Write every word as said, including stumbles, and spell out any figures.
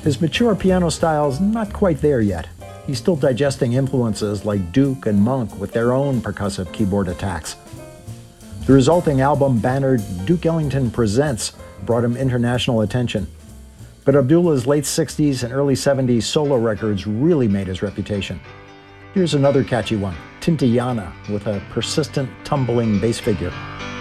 His mature piano style's not quite there yet. He's still digesting influences like Duke and Monk with their own percussive keyboard attacks. The resulting album, bannered Duke Ellington Presents, brought him international attention. But Abdullah's late sixties and early seventies solo records really made his reputation. Here's another catchy one, Tintayana, with a persistent, tumbling bass figure.